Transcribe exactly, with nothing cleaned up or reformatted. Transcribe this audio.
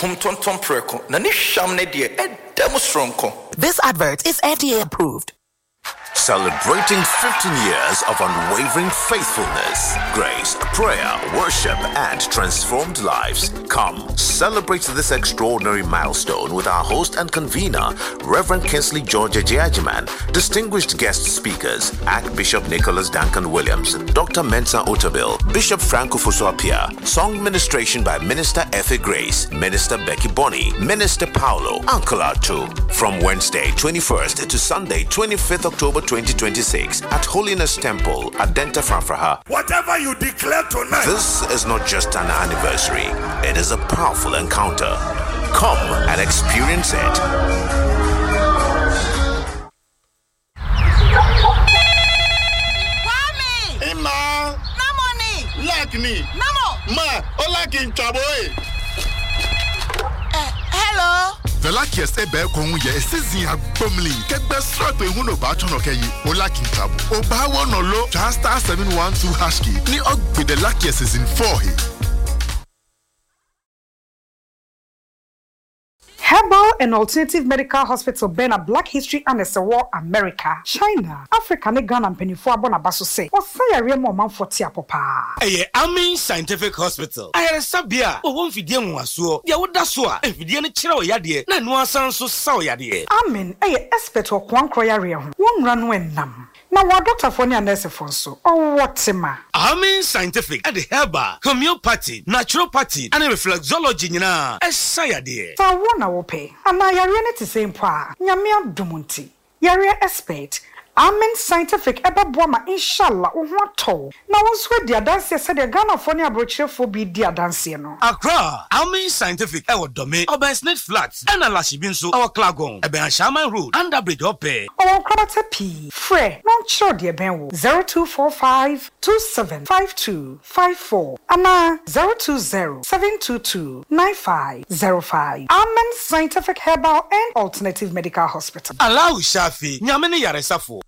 kum ton ton preko. Na ni sham ne de e demo stronko. This advert is F D A approved. Celebrating fifteen years of unwavering faithfulness, grace, prayer, worship, and transformed lives. Come, celebrate this extraordinary milestone with our host and convener, Reverend Kingsley George Ejiajiman, distinguished guest speakers, Archbishop Nicholas Duncan Williams, Doctor Mensa Otabil, Bishop Franco Fosuapia, song ministration by Minister Effie Grace, Minister Becky Bonnie, Minister Paulo, Uncle Artu, from Wednesday twenty-first to Sunday twenty-fifth October twenty twenty-six at Holiness Temple at Denta Franfraha. Whatever you declare tonight. This is not just an anniversary, it is a powerful encounter. Come and experience it. Kwame! Emma! No money! Like me! No more! Ma! Ola in trouble! Uh, hello? The luckiest ebe kong ye season agbomli kegbe strap ehun no ba chono keyi o lucky tabu o ba won lo star seven one two hash key ni ogbe the luckiest season four he. Herbal and Alternative Medical Hospital Bena Black History and the War America, China, Africa, ne Ghana and Penny for Bonabaso say, or say a real moment for Tia Papa. A Amin Scientific Hospital. I had a sabia, or one fidian was so, ya would that's why, if you didn't chill yadi, no one sounds so sour yadi. Amin, a expert or one croyaria, one run when nam. Now, what Doctor Fonia Nurse Fonso, or what Sima? Amin Scientific at the Herbal, Homeopathy, Naturopathy, and Reflexology, na, as Sayadi. So one I will pay, and I are the same pa, Yamia Dumunti, Yaria expert. Amen Scientific eba boama inshallah ohwato na wonso dia dance said the Ghana for ne abrochire for bi dia dance no Accra Amen Scientific e wo dome Obansnet Flats and Alashibi nso our Klagon e ben Shaman Road Underbridge Ope o kwabata p frɛ non chiro de ben wo zero two four five two seven five two five four ana zero two zero seven two two nine five zero five. Amen Scientific Herbal and Alternative Medical Hospital. Allow Shafi nyame ne yaresafo